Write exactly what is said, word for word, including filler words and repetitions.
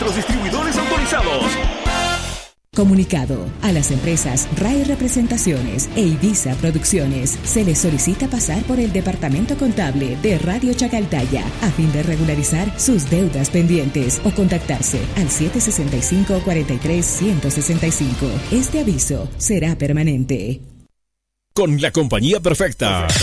los distribuidores autorizados. Comunicado a las empresas R A E Representaciones e Ibiza Producciones. Se les solicita pasar por el departamento contable de Radio Chacaltaya a fin de regularizar sus deudas pendientes o contactarse al siete sesenta y cinco, cuarenta y tres, ciento sesenta y cinco. Este aviso será permanente. Con la compañía perfecta.